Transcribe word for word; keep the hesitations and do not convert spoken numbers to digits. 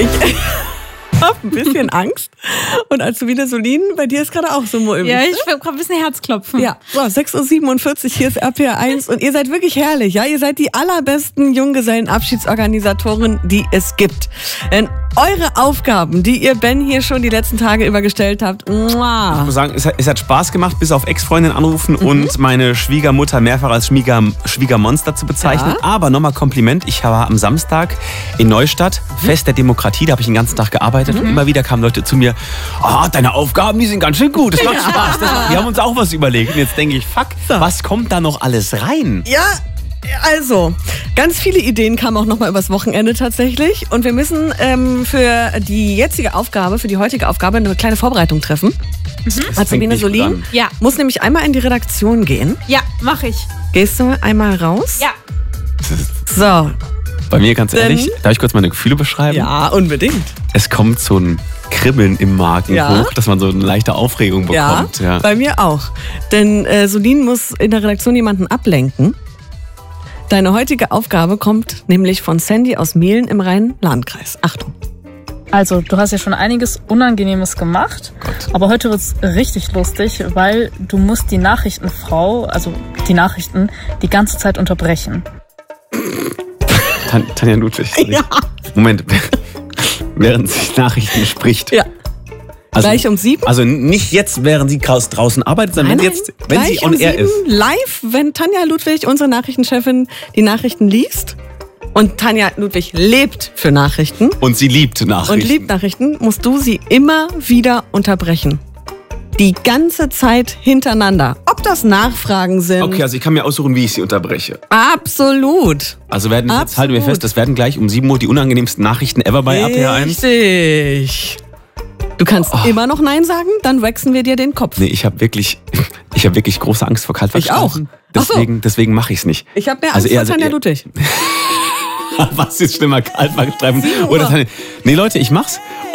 Ich habe ein bisschen Angst. Und Azubine Solin, bei dir ist gerade auch so mulmig. Ja, ich habe gerade ein bisschen Herzklopfen. Ja, so, sechs Uhr siebenundvierzig, hier ist R P R eins und ihr seid wirklich herrlich, ja? Ihr seid die allerbesten Junggesellenabschiedsorganisatoren, die es gibt. Denn eure Aufgaben, die ihr Ben hier schon die letzten Tage über gestellt habt, muah. Ich muss sagen, es hat, es hat Spaß gemacht, bis auf Ex-Freundin anrufen mhm. und meine Schwiegermutter mehrfach als Schwieger, Schwiegermonster zu bezeichnen. Ja. Aber nochmal Kompliment, ich war am Samstag in Neustadt, mhm. Fest der Demokratie, da habe ich den ganzen Tag gearbeitet mhm. und immer wieder kamen Leute zu mir, oh, deine Aufgaben, die sind ganz schön gut, das macht ja. Spaß. Das macht, wir haben uns auch was überlegt und jetzt denke ich, fuck, so. Was kommt da noch alles rein? Ja. Also, ganz viele Ideen kamen auch nochmal übers Wochenende tatsächlich. Und wir müssen ähm, für die jetzige Aufgabe, für die heutige Aufgabe eine kleine Vorbereitung treffen. Mhm. Azubine Solin ja. muss nämlich einmal in die Redaktion gehen. Ja, mache ich. Gehst du einmal raus? Ja. So. Bei mir, ganz ehrlich, darf ich kurz meine Gefühle beschreiben? Ja, unbedingt. Es kommt so ein Kribbeln im Magen ja. hoch, dass man so eine leichte Aufregung bekommt. Ja, ja. Bei mir auch. Denn äh, Solin muss in der Redaktion jemanden ablenken. Deine heutige Aufgabe kommt nämlich von Sandy aus Mehlen im Rhein-Lahn-Kreis. Achtung. Also, du hast ja schon einiges Unangenehmes gemacht, Gott. Aber heute wird's richtig lustig, weil du musst die Nachrichtenfrau, also die Nachrichten, die ganze Zeit unterbrechen. Tan- Tanja Ludwig. Ja. Moment, während sie Nachrichten spricht. Ja. Also, gleich um sieben? Also nicht jetzt, während sie draußen arbeitet, sondern nein, wenn, jetzt, wenn sie on um air ist. Live, wenn Tanja Ludwig, unsere Nachrichtenchefin, die Nachrichten liest. Und Tanja Ludwig lebt für Nachrichten. Und sie liebt Nachrichten. Und liebt Nachrichten, musst du sie immer wieder unterbrechen. Die ganze Zeit hintereinander. Ob das Nachfragen sind. Okay, also ich kann mir aussuchen, wie ich sie unterbreche. Absolut. Also werden Absolut. Jetzt halten wir fest, das werden gleich um sieben Uhr die unangenehmsten Nachrichten ever bei R P R eins. Richtig. Du kannst oh. immer noch Nein sagen, dann waxen wir dir den Kopf. Nee, ich habe wirklich, ich hab wirklich große Angst vor Kaltwachsstreifen. Ich auch. Deswegen, so. deswegen mache ich es nicht. Ich habe mehr Angst also vor Tanja Ludwig. Was ist schlimmer, Kaltwachsstreifen oder Tanja? Nee, Leute, ich mach's.